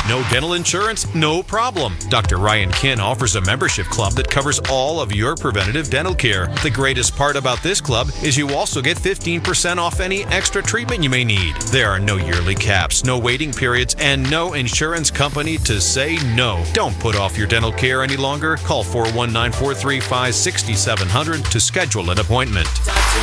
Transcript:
No dental insurance? No problem. Dr. Ryan Kin offers a membership club that covers all of your preventative dental care. The greatest part about this club is you also get 15% off any extra treatment you may need. There are no yearly caps, no waiting periods, and no insurance company to say no. Don't put off your dental care any longer. Call 419-435-6700 to schedule an appointment.